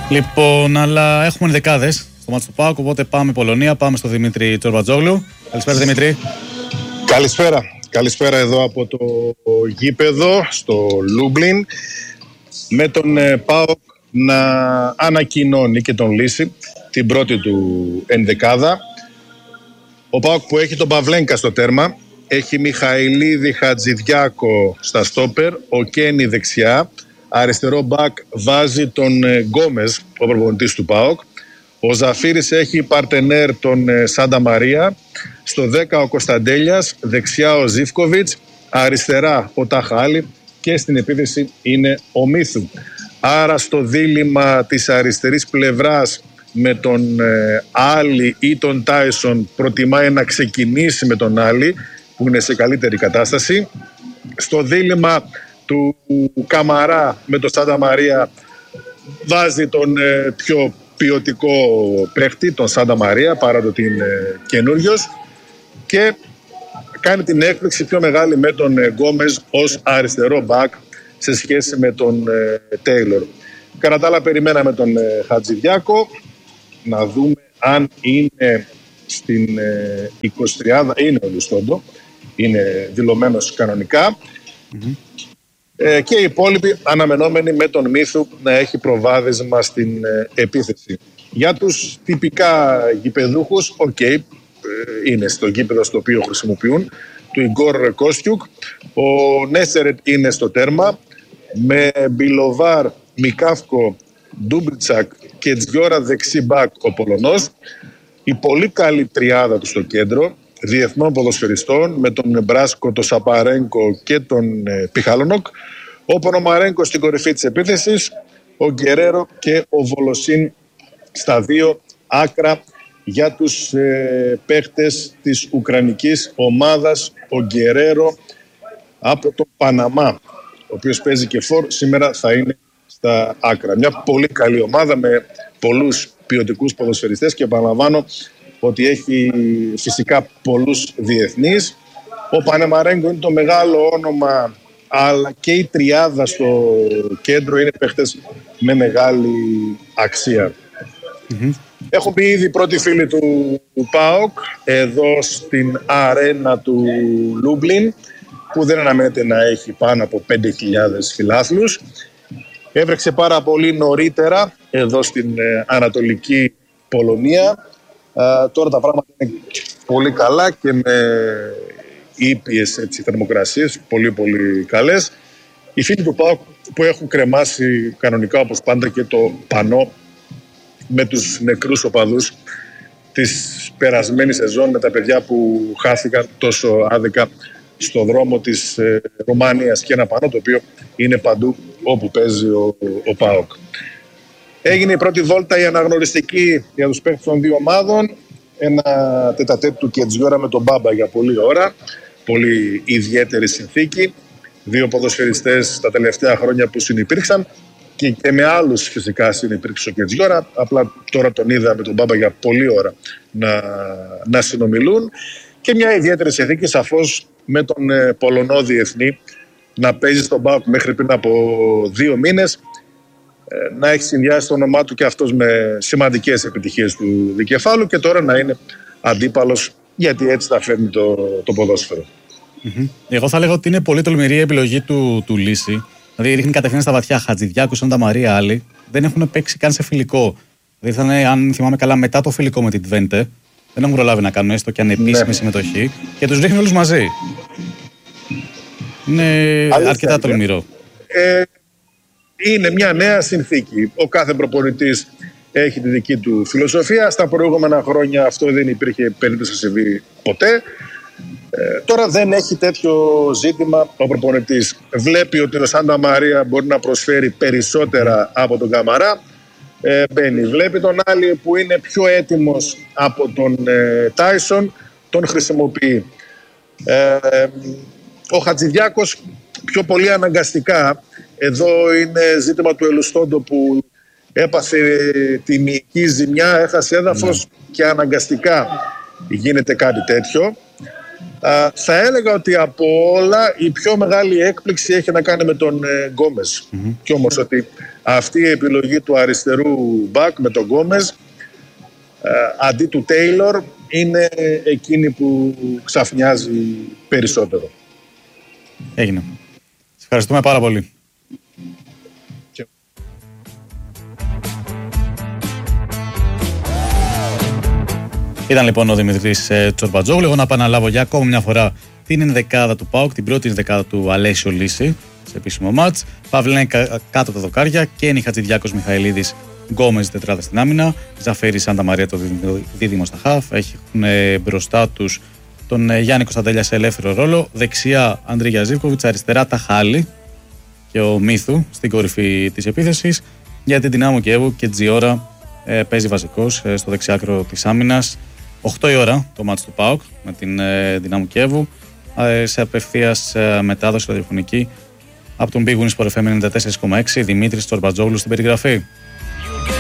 Λοιπόν, αλλά έχουμε δεκάδες στο μάτσο του ΠΑΟΚ, οπότε πάμε Πολωνία, πάμε στο Δημήτρη Τσορβατζόγλου. Καλησπέρα Δημήτρη. Καλησπέρα. Καλησπέρα εδώ από το γήπεδο στο Λούμπλιν, με τον ΠΑΟΚ να ανακοινώνει και τον λύσει την πρώτη του ενδεκάδα. Ο ΠΑΟΚ που έχει τον Παυλένκα στο τέρμα, έχει Μιχαηλίδη, Χατζηδιάκο στα στόπερ, ο Κένι δεξιά, αριστερό μπακ βάζει τον Γκόμες, ο προπονητής του ΠΑΟΚ. Ο Ζαφύρης έχει παρτενέρ τον Σάντα Μαρία, στο 10 ο Κωνσταντέλιας, δεξιά ο Ζίβκοβιτς, αριστερά ο Ταχάλη και στην επίθεση είναι ο Μίθου. Άρα στο δίλημμα της αριστερής πλευράς με τον Άλλη ή τον Τάισον προτιμάει να ξεκινήσει με τον Άλλη που είναι σε καλύτερη κατάσταση. Στο δίλημμα του Καμαρά με τον Σάντα Μαρία βάζει τον πιο ποιοτικό παίχτη, τον Σάντα Μαρία, παρά το ότι είναι καινούριος, και κάνει την έκπληξη πιο μεγάλη με τον Γκόμες ως αριστερό μπακ σε σχέση με τον Τέιλορ. Κατά τα άλλα περιμέναμε τον Χατζηδιάκο να δούμε αν είναι στην 23, είναι ο Λουστόντο, είναι δηλωμένος κανονικά. Και οι υπόλοιποι αναμενόμενοι με τον Μίθου να έχει προβάδισμα στην επίθεση. Για τους τυπικά γηπεδούχους, είναι στο γήπεδο στο οποίο χρησιμοποιούν, του Ιγκόρ Κόστιουκ. Ο Νέσερετ είναι στο τέρμα, με Μπιλοβάρ, Μικάφκο, Ντούμπριτσακ και Τζιόρα δεξί μπακ ο Πολωνός. Η πολύ καλή τριάδα του στο κέντρο διεθνών ποδοσφαιριστών με τον Νεμπράσκο, τον Σαπαρένκο και τον Πιχάλονοκ. Ο Πονομαρένκο στην κορυφή της επίθεσης, ο Γκερέρο και ο Βολοσίν στα δύο άκρα. Για τους παίχτες της ουκρανικής ομάδας, ο Γκερέρο από το Παναμά, ο οποίος παίζει και φορ, σήμερα θα είναι στα άκρα. Μια πολύ καλή ομάδα με πολλούς ποιοτικούς ποδοσφαιριστές και επαναλαμβάνω ότι έχει φυσικά πολλούς διεθνείς. Ο Πανεμαρέγκο είναι το μεγάλο όνομα, αλλά και η τριάδα στο κέντρο είναι παίχτες με μεγάλη αξία. Έχουν πει ήδη οι πρώτοι φίλοι του ΠΑΟΚ εδώ στην αρένα του Λούμπλιν, που δεν αναμένεται να έχει πάνω από 5.000 φιλάθλους. Έβρεξε πάρα πολύ νωρίτερα εδώ στην Ανατολική Πολωνία. Τώρα τα πράγματα είναι πολύ καλά και με ήπιες θερμοκρασίες πολύ πολύ καλές. Οι φίλοι του ΠΑΟΚ που έχουν κρεμάσει κανονικά όπως πάντα και το πανό με τους νεκρούς οπαδούς της περασμένης σεζόν, με τα παιδιά που χάθηκαν τόσο άδικα στο δρόμο της Ρουμανίας, και ένα πανό το οποίο είναι παντού όπου παίζει ο ΠΑΟΚ. Έγινε η πρώτη βόλτα, η αναγνωριστική για τους παίκτες των δύο ομάδων. Ένα τετατέτ του Κετζιόρα με τον Μπάμπα για πολλή ώρα. Πολύ ιδιαίτερη συνθήκη. Δύο ποδοσφαιριστές τα τελευταία χρόνια που συνυπήρξαν και με άλλους φυσικά συνυπήρξε ο Κετζιόρα. Απλά τώρα τον είδα με τον Μπάμπα για πολλή ώρα να συνομιλούν. Και μια ιδιαίτερη συνθήκη σαφώς με τον Πολωνό διεθνή να παίζει στον ΠΑΟΚ μέχρι πριν από 2 μήνες. Να έχει συνδυάσει το όνομά του και αυτός με σημαντικές επιτυχίες του δικεφάλου και τώρα να είναι αντίπαλος, γιατί έτσι θα φέρνει το ποδόσφαιρο. Εγώ θα λέγω ότι είναι πολύ τολμηρή η επιλογή του Λύση. Δηλαδή ρίχνει κατευθείαν στα βαθιά Χατζηδιάκου, Σάντα Μαρία, άλλοι. Δεν έχουν παίξει καν σε φιλικό. Δηλαδή θα είναι, αν θυμάμαι καλά, μετά το φιλικό με την Τβέντε. Δεν έχουν προλάβει να κάνουν έστω και ανεπίσημη συμμετοχή. Και τους ρίχνει όλους μαζί. Είναι αρκετά τολμηρό. Είναι μια νέα συνθήκη. Ο κάθε προπονητής έχει τη δική του φιλοσοφία. Στα προηγούμενα χρόνια αυτό δεν υπήρχε περίπτωση να συμβεί ποτέ. Τώρα δεν έχει τέτοιο ζήτημα. Ο προπονητής βλέπει ότι ο Σάντα Μαρία μπορεί να προσφέρει περισσότερα από τον Καμαρά. Μπαίνει. Βλέπει τον Άλλη που είναι πιο έτοιμος από τον Τάισον. Τον χρησιμοποιεί. Ο Χατζηδιάκος πιο πολύ αναγκαστικά. Εδώ είναι ζήτημα του Ελουστόντο που έπαθε τη μυϊκή ζημιά, έχασε έδαφος και αναγκαστικά γίνεται κάτι τέτοιο. Θα έλεγα ότι από όλα η πιο μεγάλη έκπληξη έχει να κάνει με τον Γκόμες. Και όμως ότι Αυτή η επιλογή του αριστερού μπακ με τον Γκόμεζ αντί του Τέιλορ είναι εκείνη που ξαφνιάζει περισσότερο. Έγινε. Σας ευχαριστούμε πάρα πολύ. Ήταν λοιπόν ο Δημητρής Τσορμπατζόγλου. Εγώ να επαναλάβω για ακόμα μια φορά την ενδεκάδα του ΠΑΟΚ, την πρώτη ενδεκάδα του Αλέσιο Λύση σε επίσημο μάτς. Παυλένκα κάτω τα δοκάρια, Κένι Χατζηδιάκος Μιχαηλίδης, Γκόμεζ τετράδα στην άμυνα, Ζαφέρη Σάντα Μαρία το δίδυμο στα χαφ. Έχουν μπροστά τους τον Γιάννη Κωνσταντέλια σε ελεύθερο ρόλο. Δεξιά Ανδρίγια Ζίβκοβιτς, αριστερά Ταχάλη και ο Μύθου στην κορυφή της επίθεσης. Για την Δυνάμο Κιέβου και Τζιόρα παίζει βασικός στο δεξιάκρο της άμυνας. 8 η ώρα το μάτς του ΠΑΟΚ με την Δυνάμο Κιέβου σε απευθείας μετάδοση ραδιοφωνική από τον Big Win Sport FM 94,6. Δημήτρης Τσορμπατζόγλου στην περιγραφή.